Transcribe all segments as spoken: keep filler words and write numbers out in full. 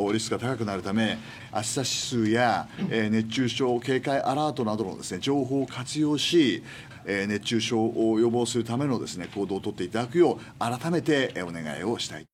リスクが高くなるため、暑さ指数や、えー、熱中症警戒アラートなどのですね、情報を活用し、えー、熱中症を予防するためのですね、行動をとっていただくよう改めてお願いをしたい。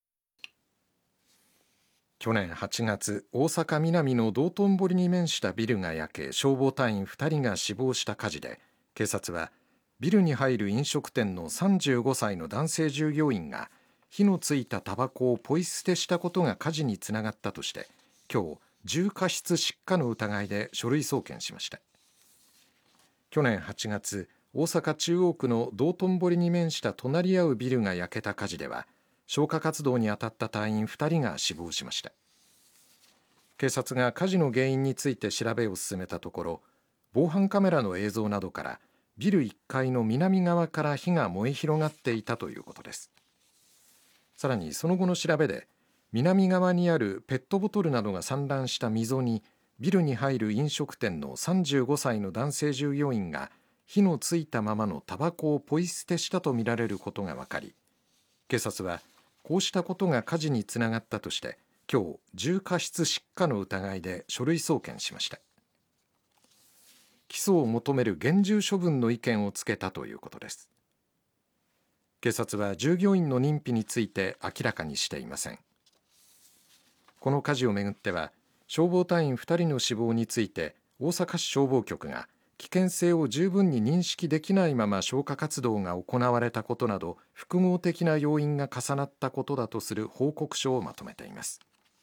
去年はちがつ、大阪南の道頓堀に面したビルが焼け、消防隊員ふたりが死亡した火事で、警察はビルに入る飲食店のさんじゅうごさいの男性従業員が火のついたタバコをポイ捨てしたことが火事につながったとして、今日重過失失火の疑いで書類送検しました。去年はちがつ、大阪中央区の道頓堀に面した隣り合うビルが焼けた火事では、消火活動に当たった隊員ふたりが死亡しました。警察が火事の原因について調べを進めたところ、防犯カメラの映像などからビルいっかいの南側から火が燃え広がっていたということです。さらにその後の調べで、南側にあるペットボトルなどが散乱した溝にビルに入る飲食店のさんじゅうごさいの男性従業員が火のついたままのタバコをポイ捨てしたとみられることが分かり、警察はこうしたことが火事につながったとして、今日重過失失火の疑いで書類送検しました。起訴を求める厳重処分の意見をつけたということです。警察は従業員の認否について明らかにしていません。この火事をめぐっては、消防隊員ふたりの死亡について大阪市消防局が危険性を十分に認識できないまま消火活動が行われたことなど複合的な要因が重なったことだとする報告書をまとめています。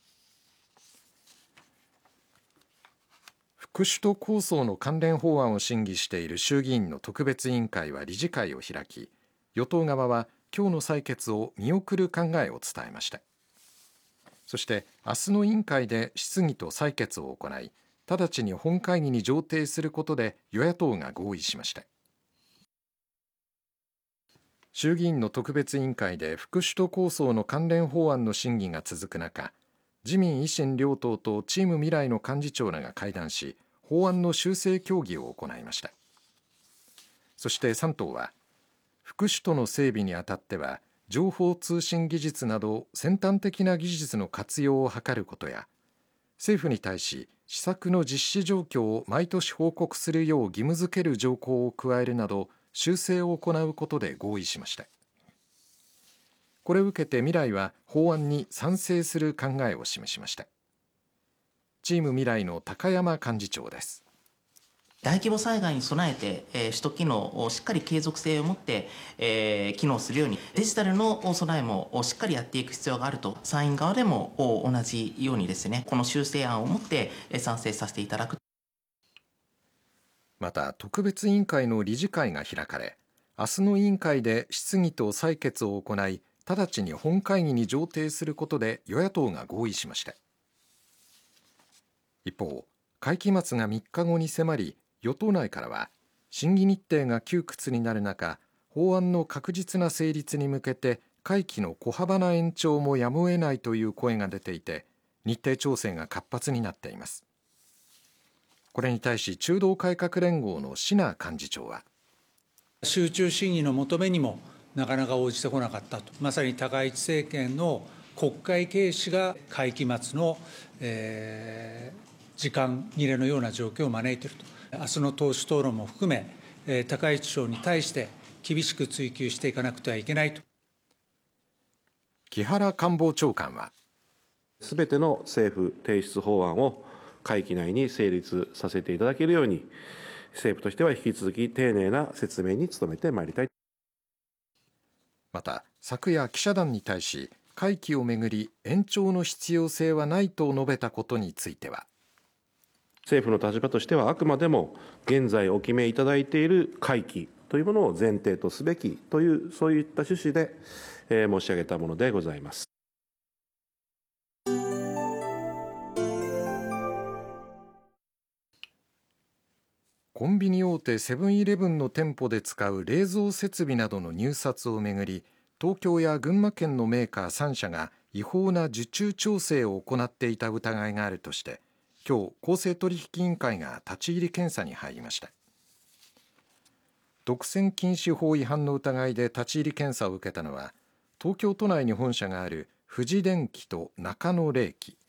副首都構想の関連法案を審議している衆議院の特別委員会は理事会を開き、与党側は今日の採決を見送る考えを伝えました。そして明日の委員会で質疑と採決を行い、直ちに本会議に上呈することで与野党が合意しました。衆議院の特別委員会で副首都構想の関連法案の審議が続く中、自民維新両党とチーム未来の幹事長らが会談し、法案の修正協議を行いました。そしてさん党は、副首都の整備にあたっては情報通信技術など先端的な技術の活用を図ることや、政府に対し施策の実施状況を毎年報告するよう義務付ける条項を加えるなど修正を行うことで合意しました。これを受けて未来は法案に賛成する考えを示しました。チーム未来の高山幹事長です。 大規模災害に備えて、えー、首都機能をしっかり継続性を持って、えー、機能するようにデジタルの備えもしっかりやっていく必要があると、参院側でも同じようにですね、この修正案をもって賛成させていただく。 また特別委員会の理事会が開かれ、明日の委員会で質疑と採決を行い、直ちに本会議に上呈することで与野党が合意しました。一方、会期末がみっかごに迫り、与党内からは審議日程が窮屈になる中、法案の確実な成立に向けて会期の小幅な延長もやむを得ないという声が出ていて、日程調整が活発になっています。これに対し中道改革連合の椎名幹事長は、 集中審議の求めにもなかなか応じてこなかったと、まさに高市政権の国会軽視が会期末の、えー、時間切れのような状況を招いていると。明日の党首討論も含め、えー、高市長に対して厳しく追及していかなくてはいけないと。 木原官房長官は、 すべての政府提出法案を会期内に成立させていただけるように、政府としては引き続き丁寧な説明に努めてまいりたい。 また昨夜記者団に対し、会期をめぐり延長の必要性はないと述べたことについては、 政府の立場としてはあくまでも現在お決めいただいている会期というものを前提とすべきという、そういった趣旨で、えー、申し上げたものでございます。 コンビニ大手セブンイレブンの店舗で使う冷蔵設備などの入札をめぐり、東京や群馬県のメーカーさん社が違法な受注調整を行っていた疑いがあるとして、今日公正取引委員会が立ち入り検査に入りました。独占禁止法違反の疑いで立ち入り検査を受けたのは、東京都内に本社がある富士電機と中野冷機、